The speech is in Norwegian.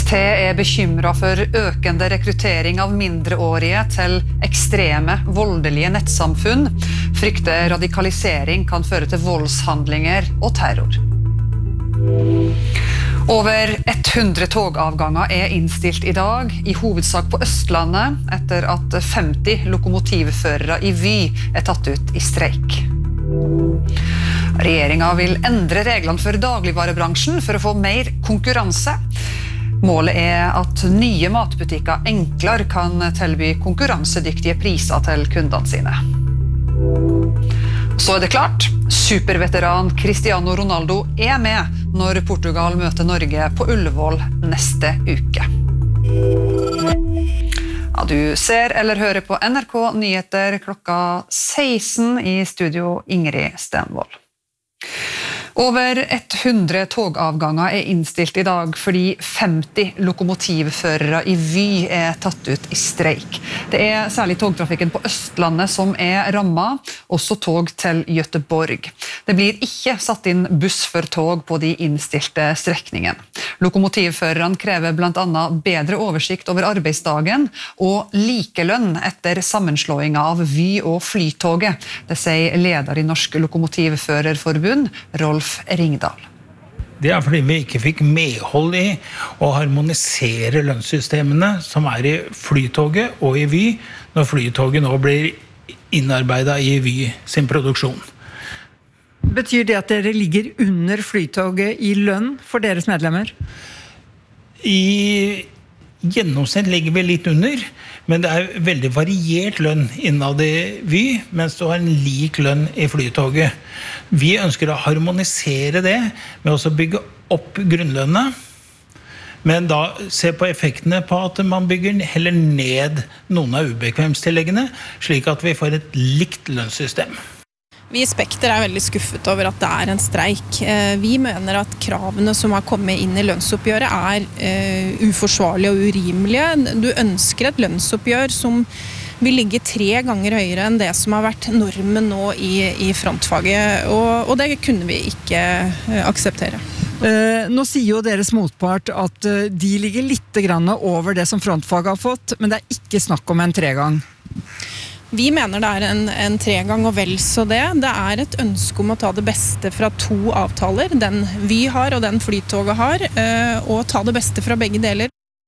PST bekymret for økende rekruttering av mindreårige til ekstreme, voldelige nettsamfunn. Frykter radikalisering kan føre til voldshandlinger og terror. Over 100 togavganger innstilt I dag, I hovedsak på Østlandet, etter at 50 lokomotivførere I Vy tatt ut I streik. Regjeringen vil endre reglene for dagligvarebransjen for å få mer konkurranse. Målet at nye matbutikker enklere kan tilby konkurransedyktige priser til kundene sine. Så det klart, superveteran Cristiano Ronaldo med når Portugal møter Norge på Ullevål neste uke. Ja, du ser eller hører på NRK Nyheter klokka 16 I studio Ingrid Stenvold. Over 100 togavganger innstilt I dag fordi 50 lokomotivførere I Vy tatt ut I streik. Det særlig togtrafikken på Østlandet som rammet, også tog til Göteborg. Det blir ikke satt inn buss for tog på de innstilte strekningene. Lokomotivførerne krever blant annet bedre oversikt over arbeidsdagen og likelønn etter sammenslåingen av Vy og Flytoget. Det sier leder I Norsk Lokomotivførerforbund, Rolf Ringdal. Det fordi vi ikke fikk medhold I å harmonisere lønnssystemene som I Flytoget og I Vy, når Flytoget nå blir innarbeidet I Vy sin produksjon. Betyr det at dere ligger under Flytoget I lønn for deres medlemmer? I gjennomsnitt ligger vi litt under, men det veldig variert lønn innad I Vy, mens du har en lik lønn I Flytoget. Vi ønsker å harmonisere det med å bygge opp grunnlønnet, men da se på effektene på at man bygger heller ned noen av ubekvemstilleggene, slik at vi får et likt lønnssystem. Vi I Spekter veldig skuffet over at det en streik. Vi mener at kravene som har kommet inn I lønnsoppgjøret uforsvarlige og urimelige. Du ønsker et lønnsoppgjør som vil ligge 3 ganger høyere enn det som har vært normen nå I frontfaget, og det kunne vi ikke akseptere. Nå sier jo deres motpart at de ligger litt grann over det som frontfaget har fått, men det ikke snakk om en 3-gang. Vi mener det en 3-gang og vel så det. Det et ønske om å ta det beste fra 2 avtaler, den Vy har og den Flytoget har, og ta det beste fra begge deler.